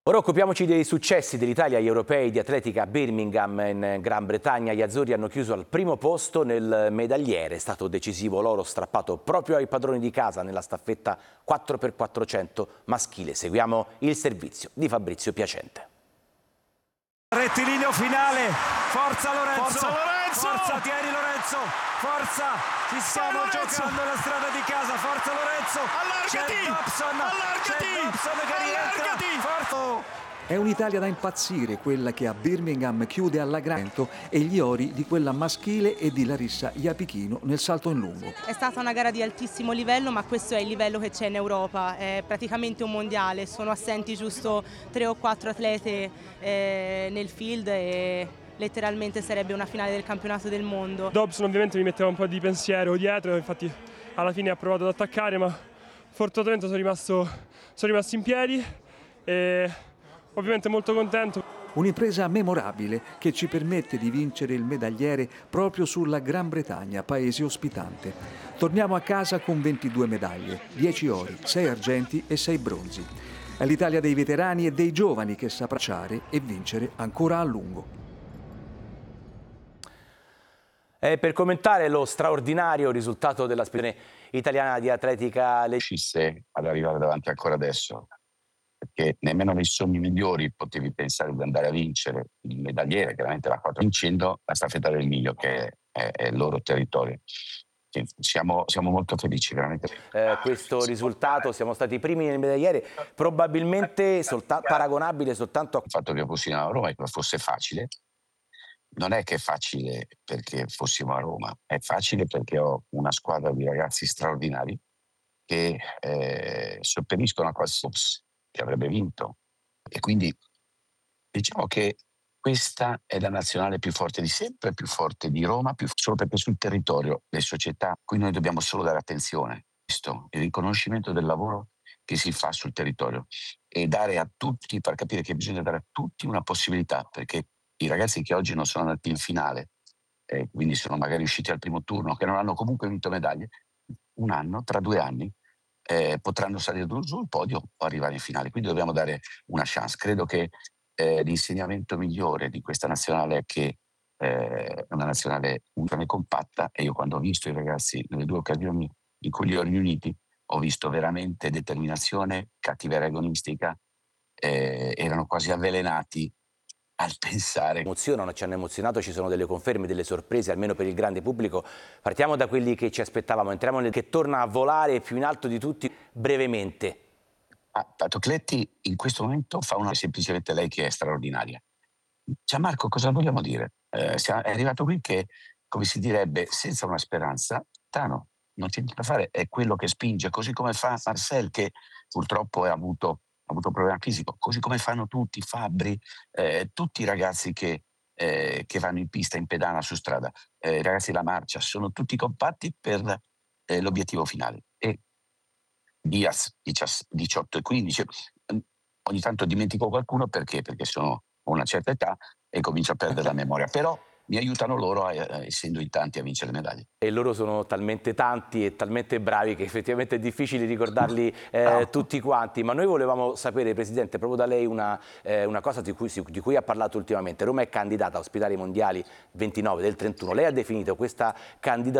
Ora occupiamoci dei successi dell'Italia agli europei di atletica a Birmingham in Gran Bretagna. Gli azzurri hanno chiuso al primo posto nel medagliere. È stato decisivo l'oro strappato proprio ai padroni di casa nella staffetta 4x400 maschile. Seguiamo il servizio di Fabrizio Piacente. Rettilineo finale, forza Lorenzo, forza Lorenzo, forza Thierry Lorenzo, forza, ci stiamo giocando la strada di casa, forza Lorenzo, allargati, c'è Dobson che rientra, forza. È un'Italia da impazzire quella che a Birmingham chiude alla grande e gli ori di quella maschile e di Larissa Iapichino nel salto in lungo. È stata una gara di altissimo livello, ma questo è il livello che c'è in Europa, è praticamente un mondiale, sono assenti giusto 3 o 4 atlete nel field e letteralmente sarebbe una finale del campionato del mondo. Dobson ovviamente mi metteva un po' di pensiero dietro, infatti alla fine ha provato ad attaccare, ma fortunatamente sono rimasto in piedi e ovviamente molto contento. Un'impresa memorabile che ci permette di vincere il medagliere proprio sulla Gran Bretagna, paese ospitante. Torniamo a casa con 22 medaglie, 10 ori, 6 argenti e 6 bronzi. È l'Italia dei veterani e dei giovani che sa bracciare e vincere ancora a lungo. Per commentare lo straordinario risultato della spedizione italiana di atletica, riuscisse ad arrivare davanti ancora adesso, perché nemmeno nei sogni migliori potevi pensare di andare a vincere il medagliere, chiaramente la 4, vincendo la staffetta del Miglio, che è il loro territorio. Siamo molto felici, veramente. Questo risultato, siamo stati i primi nel medagliere, probabilmente paragonabile soltanto Il fatto che fossimo a Roma e che fosse facile, non è che è facile perché fossimo a Roma, è facile perché ho una squadra di ragazzi straordinari che sopperiscono a qualsiasi che avrebbe vinto. E quindi diciamo che questa è la nazionale più forte di sempre, più forte di Roma, solo perché sul territorio le società a cui noi dobbiamo solo dare attenzione, questo, il riconoscimento del lavoro che si fa sul territorio e dare a tutti, far capire che bisogna dare a tutti una possibilità, perché i ragazzi che oggi non sono andati in finale, quindi sono magari usciti al primo turno, che non hanno comunque vinto medaglie, un anno, tra 2 anni, potranno salire sul podio o arrivare in finale. Quindi dobbiamo dare una chance. Credo che l'insegnamento migliore di questa nazionale è che è una nazionale compatta, e io quando ho visto i ragazzi nelle 2 occasioni in cui li ho riuniti ho visto veramente determinazione, cattiveria agonistica, erano quasi avvelenati al pensare. Emozionano, ci hanno emozionato, ci sono delle conferme, delle sorprese, almeno per il grande pubblico. Partiamo da quelli che ci aspettavamo, entriamo nel che torna a volare più in alto di tutti brevemente. Patocletti in questo momento fa una semplicemente lei che è straordinaria. Gianmarco, cosa vogliamo dire? È arrivato qui che, come si direbbe, senza una speranza, Tano, non c'è niente da fare, è quello che spinge, così come fa Marcel, che purtroppo ha avuto problema fisico, così come fanno tutti, Fabbri, tutti i ragazzi che vanno in pista, in pedana, su strada, i ragazzi della marcia, sono tutti compatti per l'obiettivo finale. E Diaz 18 e 15, ogni tanto dimentico qualcuno perché ho una certa età e comincio a perdere la memoria, però mi aiutano loro, essendo in tanti, a vincere le medaglie. E loro sono talmente tanti e talmente bravi che effettivamente è difficile ricordarli tutti quanti. Ma noi volevamo sapere, Presidente, proprio da lei una cosa di cui ha parlato ultimamente. Roma è candidata a ospitare i mondiali 29 del 31. Lei ha definito questa candidatura